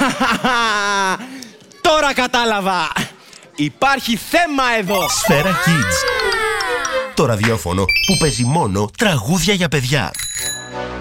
Τώρα κατάλαβα! Υπάρχει θέμα εδώ! Σφαίρα Kids. Το ραδιόφωνο που παίζει μόνο τραγούδια για παιδιά.